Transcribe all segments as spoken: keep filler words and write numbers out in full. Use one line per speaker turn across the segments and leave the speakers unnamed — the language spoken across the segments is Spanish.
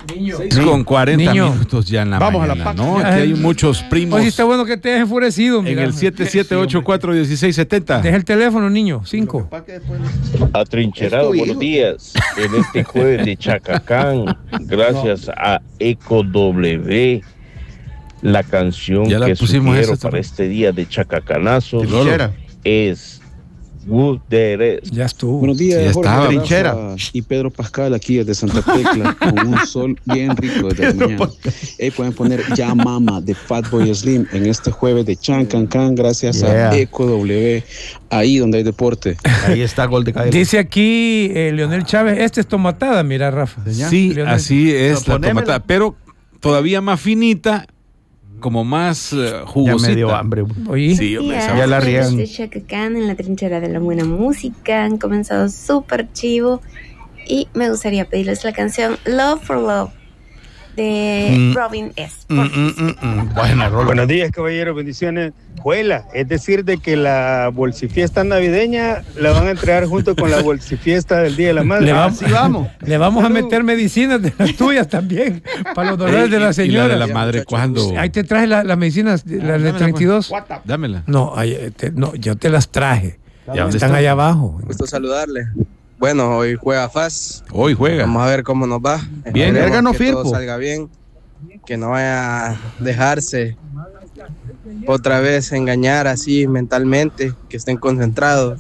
Niño.
Con cuarenta
Niño.
minutos ya en la
Vamos
mañana.
a la
No, aquí hay muchos primos.
Oye, está bueno que te hayas enfurecido.
En
mira.
el siete siete ocho cuatro uno seis siete cero.
Deja el teléfono, niño. Cinco.
Atrincherado, buenos días. En este jueves de Chacacán, gracias a Eco W, la canción
Ya la
que
pusimos
sugiero
esa
para este día de Chacacanazo
Trinchera.
es Good Deres.
Ya estuvo.
Buenos días,
Ya
Jorge
estaba.
Rafa
Trinchera.
y Pedro Pascal aquí desde Santa Tecla con un sol bien rico desde la mañana. Ahí pueden poner Ya Mama de Fatboy Slim en este jueves de Chan Can Can gracias
Yeah.
a Eco W, ahí donde hay deporte.
Ahí está gol de Cairo.
Dice aquí eh, Leonel Chávez, este es tomatada, mira, Rafa.
Sí,
Leonel.
así es
Pero
la
ponémela.
tomata, pero todavía más finita, como más uh,
Ya
jugosita.
me dio hambre.
Oye,
Sí, hombre,
días,
esa-
Ya la riegan.
desde Chacacán en la trinchera de la buena música. Han comenzado súper chivo y me gustaría pedirles la canción Love for Love de
Mm.
Robin S.
Mm, mm, mm, mm. Buena rola.
Buenos días, caballeros, bendiciones. Juela, es decir, de que la bolsifiesta navideña la van a entregar junto con la bolsifiesta del Día de la Madre.
le vamos,
Así vamos.
le vamos a
Salud.
meter medicinas de las tuyas también, para los dolores de la
Y la
señora.
de la madre, ¿cuándo?
Ahí te traje la- las medicinas, las de
dámela,
treinta y dos.
Dámela.
No, ahí, eh, te- no, yo te las traje.
¿Ya dónde
Están
está?
allá abajo.
Gusto saludarle. Bueno, hoy juega F A S.
Hoy juega.
Vamos a ver cómo nos va.
Bien.
Esperemos
Verga, no
que
firpo.
todo salga bien. Que no vaya a dejarse otra vez engañar así mentalmente. Que estén concentrados.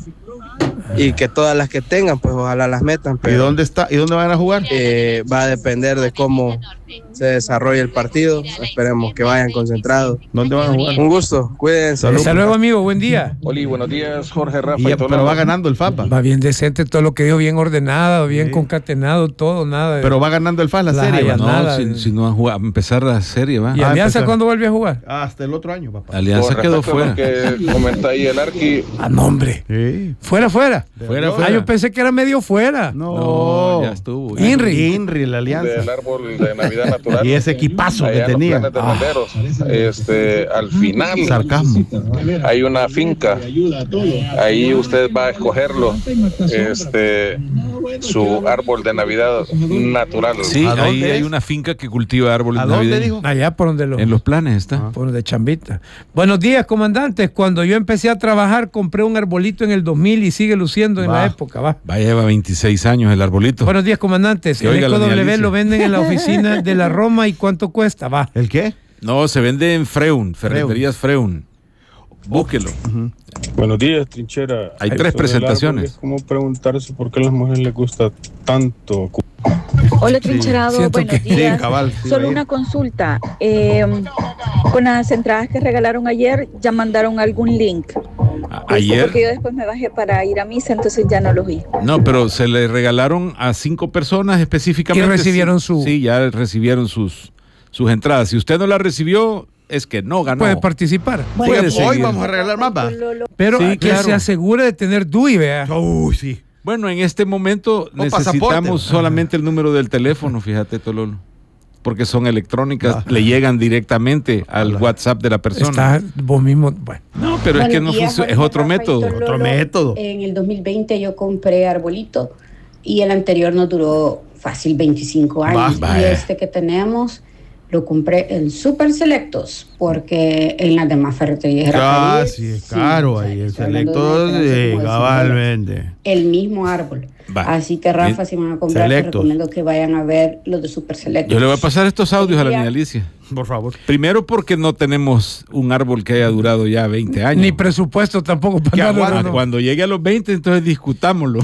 Y que todas las que tengan, pues ojalá las metan.
¿Y
Pero
dónde está? ¿Y dónde van a jugar?
eh, va a depender de cómo se desarrolle el partido. Esperemos que vayan concentrados.
¿Dónde van a jugar?
Un gusto. Cuídense.
Hasta luego, amigo. Buen día.
Oli, buenos días, Jorge Rafa.
Y ya- pero va ganando el F A P.
Va bien decente todo lo que dijo, bien ordenado, bien
Sí.
concatenado, todo, nada. de-
Pero va ganando el F A P la
Las
serie. ¿va?
No,
nada.
si, si no han jugado, a empezar la serie, va.
¿Y
Ah,
Alianza
empezó.
cuándo vuelve a jugar?
Hasta el otro año, papá.
Alianza
Con
quedó
respecto a
fuera.
lo que comenta ahí el Arqui,
Ah, no, hombre.
Sí.
Fuera, fuera.
Fuera,
Ah,
fuera.
yo pensé que era medio fuera.
No,
No, ya estuvo.
Inri.
Inri, la
del
alianza.
árbol de Navidad natural.
Y ese equipazo
allá
que
en los
tenía.
planes de
Ah,
Renderos, este, al final
sarcasmo.
hay una finca. Ahí usted va a escogerlo. Este, su árbol de Navidad natural.
Sí,
¿A dónde
ahí hay
es?
una finca que cultiva árboles
¿A dónde
navideños.
dijo?
Allá por donde lo.
En los planes está.
Por donde Chambita. Buenos días, comandantes. Cuando yo empecé a trabajar, compré un arbolito en el dos mil y sigue luciendo en
Va.
la época. Va.
Va, lleva veintiséis años el arbolito.
Buenos días, comandantes.
Que
El
oiga la
Eco W
Alicia.
lo venden en la oficina de la Roma y cuánto cuesta. Va.
¿El qué?
No, se vende en Freun, Ferreterías Freun. Búsquelo.
Buenos días, trinchera.
Hay tres
Eso del
presentaciones.
árbol Es como preguntarse por qué a las mujeres les gusta tanto.
Hola, trincherado,
siento
buenos
que-
días.
Sí, cabal, sí,
Solo
va a ir.
una consulta. Eh, con las entradas que regalaron ayer, ¿ya mandaron algún link?
A-
Porque yo
Ayer,
después me bajé para ir a misa, entonces ya no los vi.
no, pero se le regalaron a cinco personas específicamente.
Y recibieron
Sí,
su-
Sí, ya recibieron sus, sus entradas. Si usted no la recibió, es que no ganó.
Puede participar.
Puede
Oiga, hoy
seguir.
vamos a regalar más, va.
Pero
Sí,
que
claro.
se asegure de tener D U I, vea.
Uy, sí.
Bueno, en este momento
O
necesitamos
pasaporte.
solamente el número del teléfono, fíjate, Tololo. Porque son electrónicas,
Ah.
le llegan directamente al WhatsApp de la persona.
Está vos mismo. Bueno.
No, pero es que no funciona, es otro método.
Otro método.
En el dos mil veinte yo compré arbolito y el anterior nos duró fácil veinticinco años.
Va,
y
va, eh.
este que tenemos lo compré en Super Selectos porque en las demás ferreterías era
Ah,
carísimo.
sí, es caro ahí. El
Estoy hablando de
selecto,
una diferencia
eh,
como de
cabalmente.
el mismo árbol.
Va.
Así que Rafa,
Bien.
si van a comprar, te
Selectos.
recomiendo que vayan a ver los de Super Selectos.
Yo le voy a pasar estos audios a la
Ya.
niña Alicia.
Por favor.
Primero porque no tenemos un árbol que haya durado ya veinte años.
Ni presupuesto tampoco para
Que
darle,
aguante.
no, no.
Cuando llegue a los veinte, entonces discutámoslo.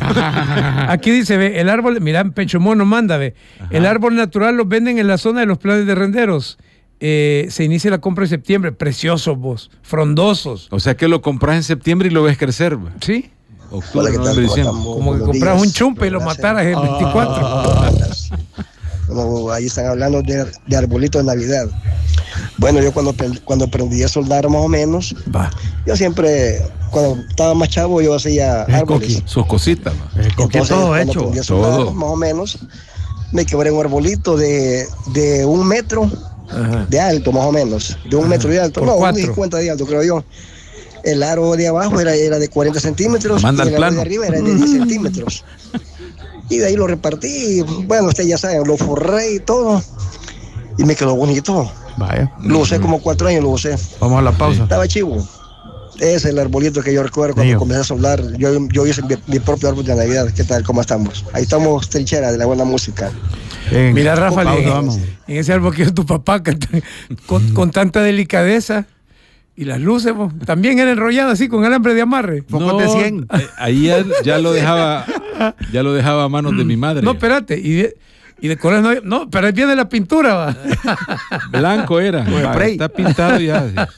Aquí dice, ve, el árbol, mira, Pecho Mono manda, ve, el árbol natural los venden en la zona de los planes de renderos. Eh, se inicia la compra en septiembre, preciosos vos, frondosos.
O sea que lo compras en septiembre y lo ves crecer. va.
¿Sí?
Octubre, noviembre, diciembre.
Como que compras un chumpe y lo mataras en veinticuatro.
Como ahí están hablando de, de arbolitos de Navidad. Bueno, yo cuando, aprend- cuando aprendí a soldar más o menos,
Va.
yo siempre, cuando estaba más chavo, yo hacía
El
árboles.
coqui.
Sus cositas. va.
El coqui
Entonces,
todo
cuando
hecho.
aprendí a soldar,
todo.
más o menos, me quebré un arbolito de, de un metro
Ajá.
de alto, más o menos. De un
Ajá.
metro de alto.
Por
No, un
cuatro.
cincuenta de alto, creo yo. El aro de abajo era, era de cuarenta centímetros
Manda
y
el
el aro
plano.
de arriba era de diez centímetros. Y de ahí lo repartí, bueno, ustedes ya saben, lo forré y todo, y me quedó bonito.
Vaya.
Lo usé como cuatro años, lo usé.
Vamos a la pausa.
Estaba chivo. Ese es el arbolito que yo recuerdo cuando
Mío.
comencé a soldar. Yo, yo hice mi, mi propio árbol de Navidad. ¿Qué tal? ¿Cómo estamos? Ahí estamos, trinchera de la buena música.
Bien.
Mira, Rafa,
Pausa,
en,
vamos.
en ese árbol que hizo tu papá canta- con, con tanta delicadeza y las luces, vos, también era enrollado así con alambre de amarre.
Focos de cien.
eh, ahí ya, ya lo dejaba, ya lo dejaba a manos de mi madre.
No, espérate, y de, y de colores no, no, pero ahí viene la pintura, va.
Blanco era.
Pues,
Va,
spray.
está pintado ya.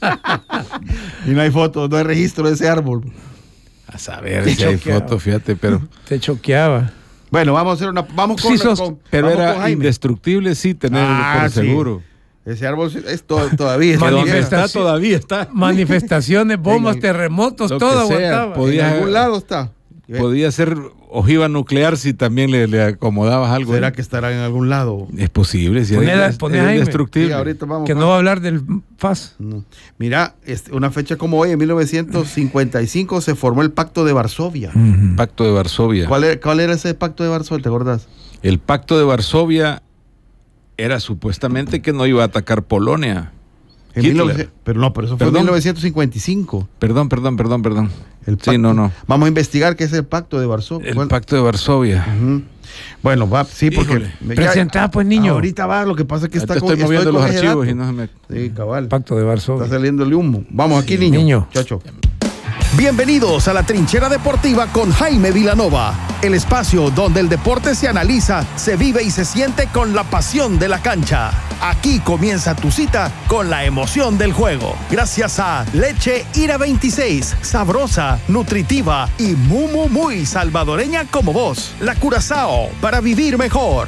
Y no hay foto, no hay registro de ese árbol.
A saber
Te
si hay
choqueaba.
fotos, fíjate, pero.
Te choqueaba.
Bueno, vamos a hacer una. Vamos con.
Sí, sos-
con-
Pero
vamos con
era
Jaime.
indestructible, sí, tenerlo
Ah,
por
sí.
seguro.
Ese árbol sí- es to- todavía.
Que donde
Manifestación.
está todavía está.
Manifestaciones, bombas,
En el-
terremotos,
lo
todo
que sea,
aguantaba.
podía-
En algún lado está.
Podía ser ojiva nuclear si también le, le acomodabas algo.
¿Será
¿eh?
que estará en algún lado?
Es posible, si
Ponela-
es,
poné
es
a Jaime.
indestructible.
Sí, ahorita vamos.
Que no va a hablar del F A S.
No. Mira, este, una fecha como hoy, en mil novecientos cincuenta y cinco, se formó el Pacto de Varsovia.
Pacto de Varsovia.
¿Cuál era, cuál era ese Pacto de Varsovia? ¿Te acordás?
El Pacto de Varsovia era supuestamente que no iba a atacar Polonia.
En
Hitler.
mil novecientos pero no, pero eso fue en
Perdón.
mil novecientos cincuenta y cinco.
Perdón, perdón, perdón, perdón.
El
Sí, no, no.
Vamos a investigar qué es el Pacto de Varsovia.
El
Bueno,
Pacto de Varsovia.
ujú. Bueno, va, sí, porque.
Híjole.
me-
Presentá, pues, niño.
Ahorita va, lo que pasa es que está
Ahorita estoy
con-
moviendo
con
los
ese
archivos
dato.
y no se me...
Sí, cabal.
Pacto de
Está
Varsovia.
saliéndole humo. Vamos aquí, niño.
Niño.
Chacho.
Bienvenidos a la Trinchera Deportiva con Jaime Vilanova, el espacio donde el deporte se analiza, se vive y se siente con la pasión de la cancha. Aquí comienza tu cita con la emoción del juego. Gracias a Leche Ira veintiséis, sabrosa, nutritiva y muy, muy, muy salvadoreña como vos. La Curazao, para vivir mejor.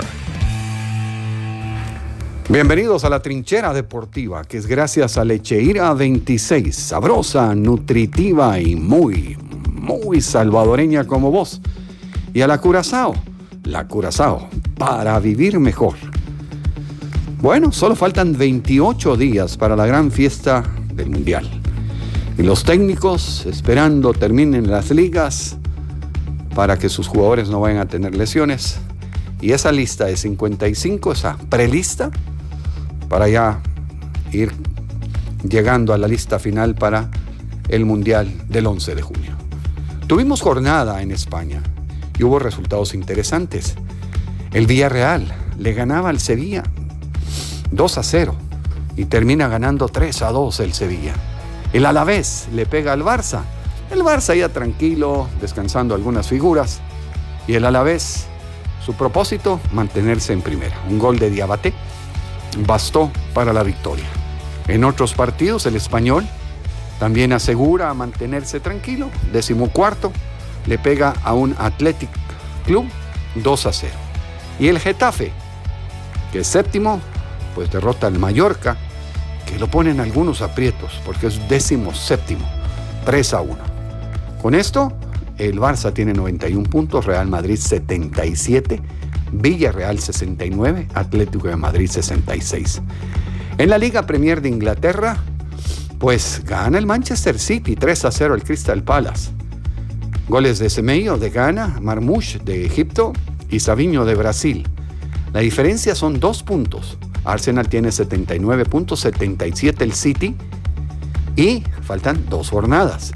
Bienvenidos a la Trinchera Deportiva, que es gracias a Lecheira veintiséis, sabrosa, nutritiva y muy, muy salvadoreña como vos. Y a la Curazao, la Curazao, para vivir mejor. Bueno, solo faltan veintiocho días para la gran fiesta del Mundial. Y los técnicos esperando terminen las ligas para que sus jugadores no vayan a tener lesiones. Y esa lista de cincuenta y cinco, esa prelista, para ya ir llegando a la lista final para el Mundial del once de junio. Tuvimos jornada en España y hubo resultados interesantes. El Villarreal le ganaba al Sevilla dos a cero y termina ganando tres a dos el Sevilla. El Alavés le pega al Barça. El Barça ya tranquilo, descansando algunas figuras. Y el Alavés, su propósito, mantenerse en primera. Un gol de Diabaté bastó para la victoria. En otros partidos, el Español también asegura mantenerse tranquilo. Decimocuarto, le pega a un Athletic Club dos a cero. Y el Getafe, que es séptimo, pues derrota al Mallorca, que lo pone en algunos aprietos, porque es décimo séptimo, tres a uno. Con esto, el Barça tiene noventa y uno puntos, Real Madrid setenta y siete, Villarreal sesenta y nueve, Atlético de Madrid sesenta y seis. En la Liga Premier de Inglaterra, pues gana el Manchester City tres a cero al Crystal Palace. Goles de Semedo de Ghana, Marmoush de Egipto y Savinho de Brasil. La diferencia son dos puntos. Arsenal tiene setenta y nueve puntos, setenta y siete el City y faltan dos jornadas.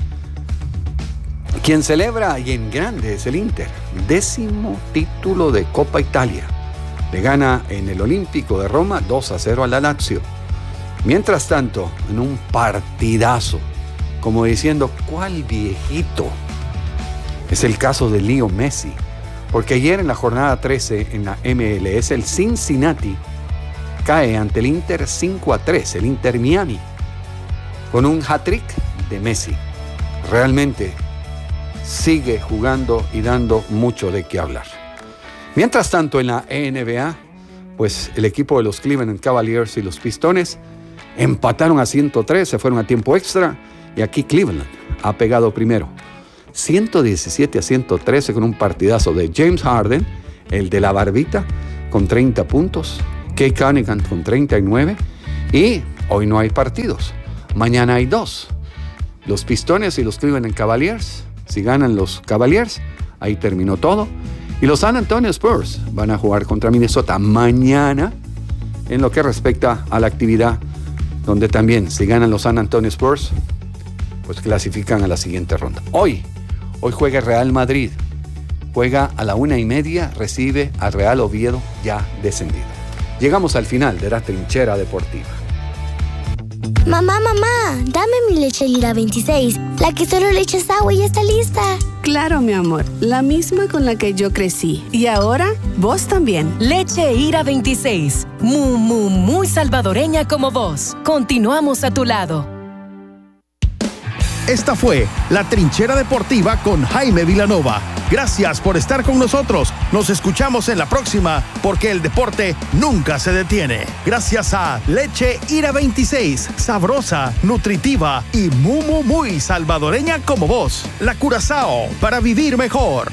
Quien celebra y en grande es el Inter, décimo título de Copa Italia. Le gana en el Olímpico de Roma dos a cero a la Lazio. Mientras tanto, en un partidazo, como diciendo, ¿cuál viejito? Es el caso de Leo Messi, porque ayer en la jornada trece en la M L S, el Cincinnati cae ante el Inter cinco a tres, el Inter Miami, con un hat-trick de Messi. Realmente sigue jugando y dando mucho de qué hablar. Mientras tanto, en la N B A, pues el equipo de los Cleveland Cavaliers y los Pistones empataron a ciento tres, se fueron a tiempo extra, y aquí Cleveland ha pegado primero. ciento diecisiete a ciento trece con un partidazo de James Harden, el de la barbita, con treinta puntos, Kay Cunningham con treinta y nueve, y hoy no hay partidos. Mañana hay dos. Los Pistones y los Cleveland Cavaliers. Si ganan los Cavaliers, ahí terminó todo. Y los San Antonio Spurs van a jugar contra Minnesota mañana en lo que respecta a la actividad, donde también si ganan los San Antonio Spurs, pues clasifican a la siguiente ronda. Hoy, hoy juega Real Madrid. Juega a la una y media, recibe al Real Oviedo ya descendido. Llegamos al final de la trinchera deportiva.
Mamá, mamá, dame mi leche Lira veintiséis, la que solo le echas agua y ya está lista.
Claro, mi amor, la misma con la que yo crecí. Y ahora, vos también.
Leche Ira veintiséis, muy, muy, muy salvadoreña como vos. Continuamos a tu lado.
Esta fue La Trinchera Deportiva con Jaime Vilanova. Gracias por estar con nosotros. Nos escuchamos en la próxima, porque el deporte nunca se detiene. Gracias a Leche Ira veintiséis, sabrosa, nutritiva y muy, muy, muy salvadoreña como vos. La Curazao, para vivir mejor.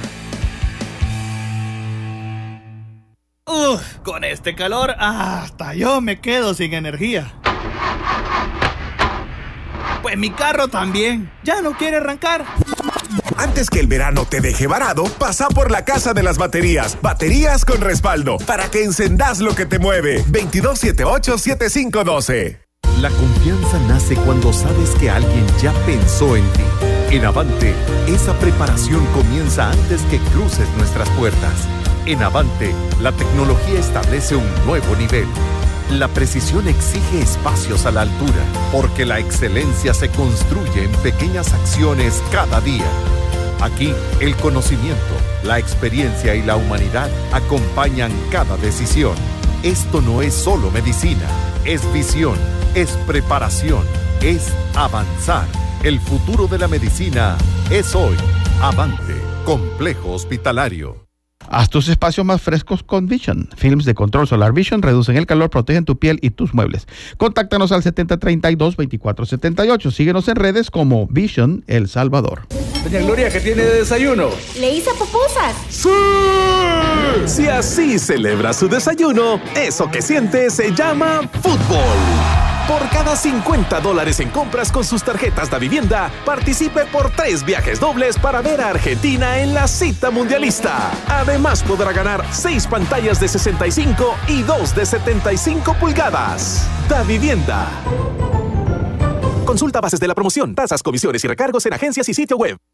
Uf, con este calor, hasta yo me quedo sin energía. Pues mi carro también, ya no quiere arrancar.
Antes que el verano te deje varado, pasa por la Casa de las Baterías. Baterías con respaldo, para que encendás lo que te mueve. veintidós setenta y ocho setenta y cinco doce.
La confianza nace cuando sabes que alguien ya pensó en ti. En Avante, esa preparación comienza antes que cruces nuestras puertas. En Avante, la tecnología establece un nuevo nivel. La precisión exige espacios a la altura, porque la excelencia se construye en pequeñas acciones cada día. Aquí, el conocimiento, la experiencia y la humanidad acompañan cada decisión. Esto no es solo medicina, es visión, es preparación, es avanzar. El futuro de la medicina es hoy. Avante, Complejo Hospitalario.
Haz tus espacios más frescos con Vision. Films de control solar Vision reducen el calor, protegen tu piel y tus muebles. Contáctanos al setenta treinta y dos veinticuatro setenta y ocho. Síguenos en redes como Vision El Salvador.
Doña Gloria, ¿qué tiene de desayuno?
Le hice pupusas.
¡Sí! Si así celebra su desayuno, eso que siente se llama fútbol. Por cada cincuenta dólares en compras con sus tarjetas de vivienda, participe por tres viajes dobles para ver a Argentina en la cita mundialista. Además podrá ganar seis pantallas de sesenta y cinco y dos de setenta y cinco pulgadas. Da Vivienda. Consulta bases de la promoción, tasas, comisiones y recargos en agencias y sitio web.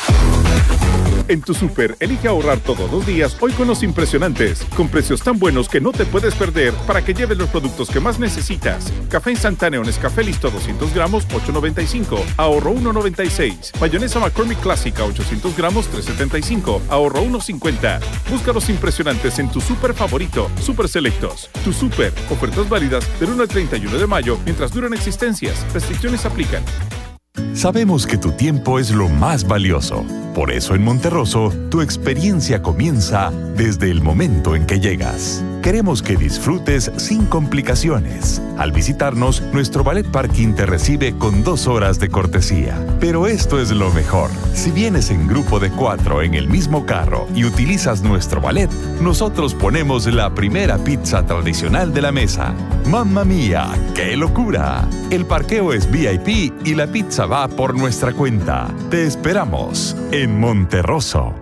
En tu súper, elige ahorrar todos los días hoy con los impresionantes, con precios tan buenos que no te puedes perder para que lleves los productos que más necesitas. Café instantáneo Nescafé Listo doscientos gramos, ocho noventa y cinco, ahorro uno noventa y seis. Mayonesa McCormick Clásica ochocientos gramos, tres setenta y cinco, ahorro uno cincuenta. Busca los impresionantes en tu súper favorito, Súper Selectos. Tu súper, ofertas válidas del uno al treinta y uno de mayo mientras duran existencias. Restricciones aplican.
Sabemos que tu tiempo es lo más valioso. Por eso en Monterroso, tu experiencia comienza desde el momento en que llegas. Queremos que disfrutes sin complicaciones. Al visitarnos, nuestro Ballet Parking te recibe con dos horas de cortesía. Pero esto es lo mejor. Si vienes en grupo de cuatro en el mismo carro y utilizas nuestro ballet, nosotros ponemos la primera pizza tradicional de la mesa. ¡Mamma mía! ¡Qué locura! El parqueo es V I P y la pizza va por nuestra cuenta. Te esperamos en Monterroso.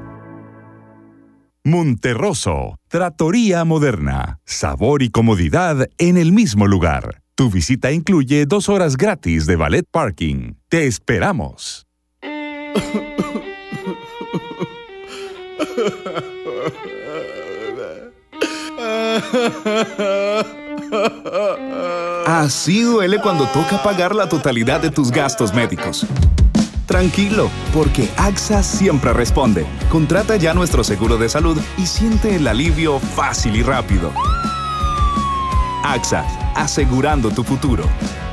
Monterroso, Trattoria Moderna. Sabor y comodidad en el mismo lugar. Tu visita incluye dos horas gratis de Ballet Parking. Te esperamos.
Así duele cuando toca pagar la totalidad de tus gastos médicos. Tranquilo, porque A X A siempre responde. Contrata ya nuestro seguro de salud y siente el alivio fácil y rápido. A X A, asegurando tu futuro.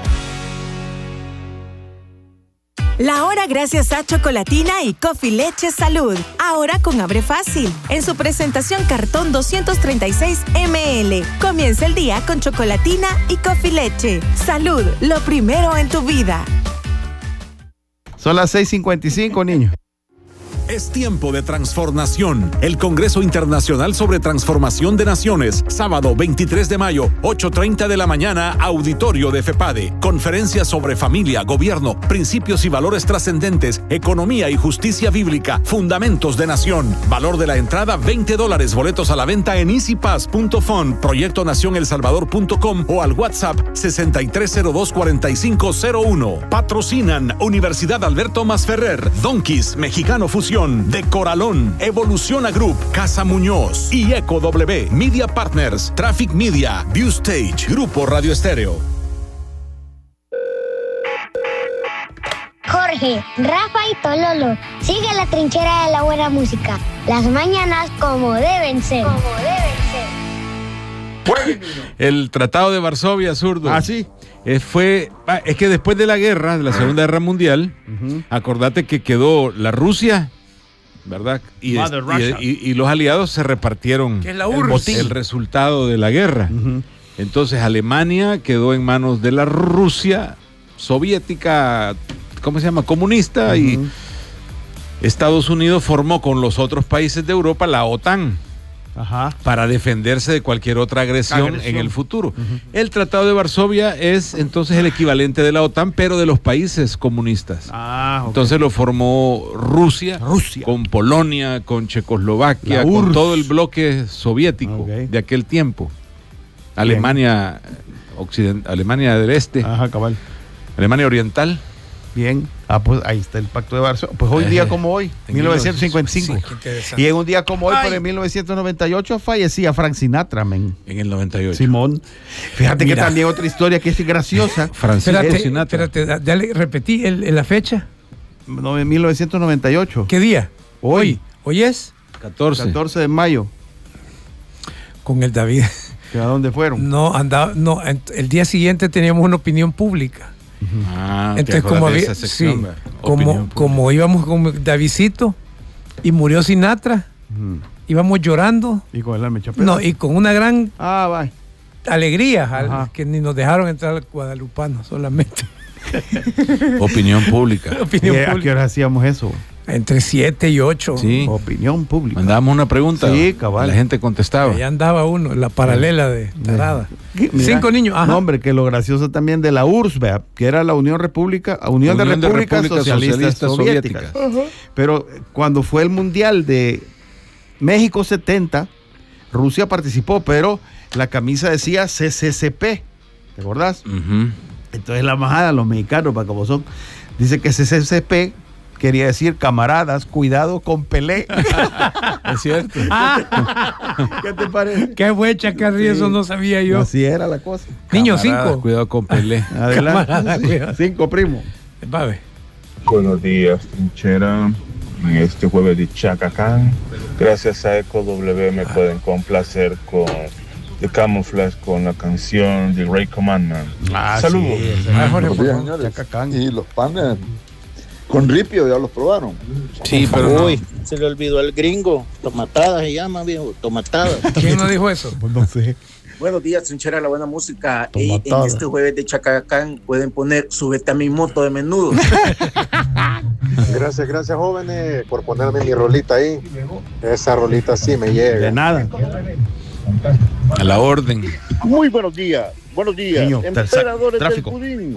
La hora gracias a Chocolatina y Coffee Leche Salud. Ahora con Abre Fácil. En su presentación cartón doscientos treinta y seis mililitros. Comienza el día con Chocolatina y Coffee Leche. Salud, lo primero en tu vida.
Son las seis cincuenta y cinco, niños.
Es tiempo de transformación. El Congreso Internacional sobre Transformación de Naciones, sábado veintitrés de mayo, ocho treinta de la mañana, auditorio de FEPADE. Conferencia sobre familia, gobierno, principios y valores trascendentes, economía y justicia bíblica, fundamentos de nación. Valor de la entrada veinte dólares. Boletos a la venta en easypass punto fund, proyecto nación el salvador punto com o al WhatsApp sesenta y tres cero dos cuarenta y cinco cero uno. Patrocinan Universidad Alberto Masferrer, Donkeys, Mexicano Fusión, De Coralón, Evoluciona Group, Casa Muñoz y Eco W, Media Partners, Traffic Media, View Stage, Grupo Radio Estéreo.
Jorge, Rafa y Tololo, sigue la trinchera de la buena música. Las mañanas como deben ser. Como deben ser.
El Tratado de Varsovia, zurdo.
Ah, sí.
Eh, fue, ah, es que después de la guerra, de la Segunda Guerra Mundial, uh-huh. acordate que quedó la Rusia, ¿verdad? Y, es, y, y, y los aliados se repartieron
¿Qué es la
el,
botín?
el resultado de la guerra.
Uh-huh.
Entonces Alemania quedó en manos de la Rusia soviética, ¿cómo se llama? Comunista, uh-huh. y Estados Unidos formó con los otros países de Europa la OTAN. Ajá. Para defenderse de cualquier otra agresión, agresión. en el futuro. Uh-huh. El Tratado de Varsovia es entonces el equivalente de la OTAN, pero de los países comunistas. Ah, okay. Entonces lo formó Rusia, Rusia, con Polonia, con Checoslovaquia, con todo el bloque soviético okay. de aquel tiempo. Alemania occident- Alemania del Este. Ajá, cabal. Alemania Oriental.
Bien. Ah, pues ahí está el Pacto de Varsovia. Pues hoy eh, día como hoy, mil novecientos cincuenta y cinco. Sí, y en un día como hoy, pero en mil novecientos noventa y ocho, fallecía Frank Sinatra, men.
En el noventa y ocho.
Simón. Fíjate Mira. que también otra historia que es graciosa.
Francisco Sinatra. Espérate, dale, repetí el, el, la fecha.
No, en mil novecientos noventa y ocho.
¿Qué día?
Hoy.
¿Hoy es?
catorce. catorce de mayo.
Con el David.
¿A dónde fueron?
No, andaba, no, el día siguiente teníamos una opinión pública.
Ah,
entonces como había, sección, sí, como, como íbamos con Davidcito y murió Sinatra, uh-huh. íbamos llorando
y con el mecha
no y con una gran
ah,
alegría al, que ni nos dejaron entrar al guadalupano solamente.
Opinión pública.
Opinión
¿Y a qué hora hacíamos eso?
Entre siete y ocho.
Sí.
Opinión pública.
Mandábamos una pregunta.
Sí, cabal.
La gente contestaba.
Ahí andaba uno, la paralela de tarada.
Mira,
Cinco niños. Ajá.
No, hombre, que lo gracioso también de la U R S S, ¿vea? Que era la Unión República, Unión, Unión de Repúblicas República Socialistas, Socialistas Soviéticas. Soviéticas. Uh-huh. Pero cuando fue el Mundial de México setenta, Rusia participó, pero la camisa decía C C C P. ¿Te acordás? Uh-huh. Entonces la majada, los mexicanos, para como son, dice que C C C P quería decir camaradas, cuidado con Pelé.
Es cierto.
¿Qué te parece?
Qué huecha, qué río, sí. Eso no sabía yo.
Así era la cosa.
Niño, cinco.
Cuidado con Pelé.
Adelante. Camarada, sí. Cinco, primo.
Babe.
Buenos días, trinchera. En este jueves de Chacacán, gracias a Eco W me ah. pueden complacer con The Camouflage con la canción The Great Commandment.
Ah,
saludos.
Sí, ah, Jorge, por favor.
Chacacán. Y los panes con ripio, ya los probaron.
Sí, pero
Uy,
no.
se le olvidó al gringo. Tomatadas se llama, viejo. Tomatadas.
¿Quién no dijo eso?
Pues no sé.
Buenos días, trinchera de la buena música. Y en este jueves de Chacacán pueden poner Súbete a mi moto de menudo.
Gracias, gracias, jóvenes, por ponerme mi rolita ahí. Esa rolita sí me llega.
De nada.
A la orden.
Muy buenos días. Buenos días.
Niño,
emperadores
tráfico.
del pudín.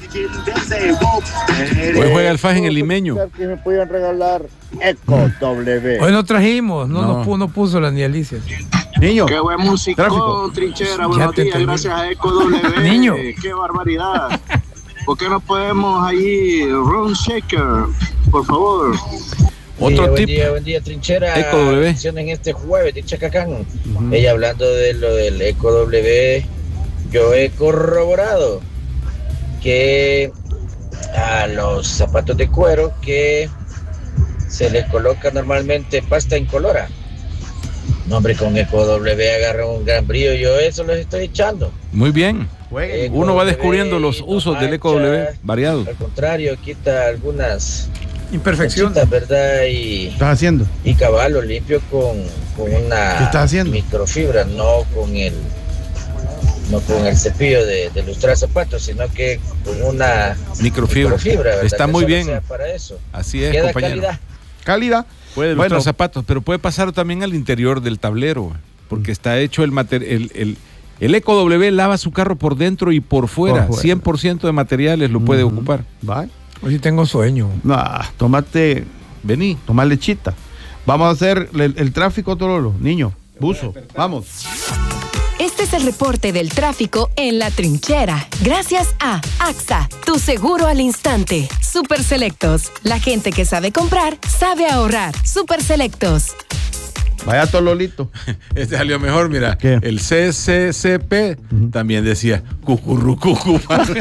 Hoy juega el Faje en el limeño.
Que me puedan regalar Eco W.
Hoy no trajimos, no, no. Nos puso, no puso la ni Alicia.
Niño.
Qué buen músico, trinchera. Buenos días, gracias a Eco W.
Niño.
Qué barbaridad. ¿Por qué no podemos ahí Ron Shaker? Por favor.
Otro
sí,
tip.
Buen día, buen día, trinchera.
Eco W.
En este jueves de Chacacán. Uh-huh. Ella hablando de lo del Eco W, yo he corroborado que a los zapatos de cuero que se les coloca normalmente pasta incolora. No, hombre, con Eco W agarra un gran brillo. Yo eso les estoy echando.
Muy bien.
Eco
Uno va
W,
descubriendo los usos no del Eco W variados.
Al contrario, quita algunas
imperfecciones,
¿verdad? Y,
¿qué estás haciendo?
Y cabalo limpio con, con una
¿Qué estás haciendo?
microfibra, no con el no con el cepillo de, de lustrar zapatos, sino que con una
microfibra.
microfibra,
está muy bien.
Para eso.
Así es,
Queda
compañero.
Calidad.
Calidad.
Puede lustrar
Bueno.
los zapatos, pero puede pasar también al interior del tablero, porque está hecho el material. El, el, el EcoW lava su carro por dentro y por fuera.
Por fuera.
cien por ciento de materiales lo puede ocupar.
Bye.
Hoy tengo sueño.
Nah, tómate.
Vení.
Toma lechita. Vamos a hacer el, el tráfico, Tololo. Niño, buzo. Vamos.
Este es el reporte del tráfico en La Trinchera. Gracias a AXA, tu seguro al instante. Super Selectos, la gente que sabe comprar, sabe ahorrar. Super Selectos.
Vaya Tololito.
Este salió mejor, mira.
¿Qué?
El C C C P uh-huh. también decía cucurrucucu.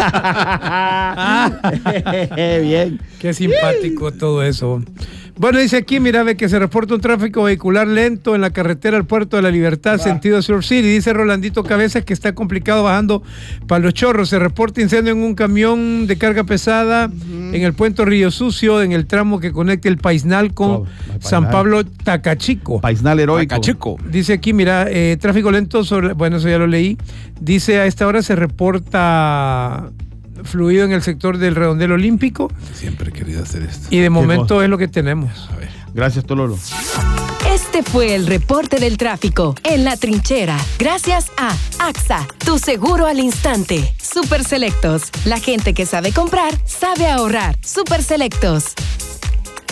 Bien.
Qué simpático todo eso. Bueno, dice aquí, mira, ve que se reporta un tráfico vehicular lento en la carretera al Puerto de la Libertad, Va. sentido Sur City. Dice Rolandito Cabezas que está complicado bajando para Los Chorros. Se reporta incendio en un camión de carga pesada uh-huh. en el puente Río Sucio, en el tramo que conecta el Paisnal con oh, San Pablo Tacachico.
Paisnal heroico.
Tacachico.
Dice aquí, mira, eh, tráfico lento sobre, bueno, eso ya lo leí. Dice, a esta hora se reporta fluido en el sector del Redondel Olímpico.
Siempre he querido hacer esto.
Y de momento es lo que tenemos.
A ver.
Gracias, Tololo.
Este fue el reporte del tráfico en La Trinchera. Gracias a AXA, tu seguro al instante. Super Selectos, la gente que sabe comprar, sabe ahorrar. Super Selectos.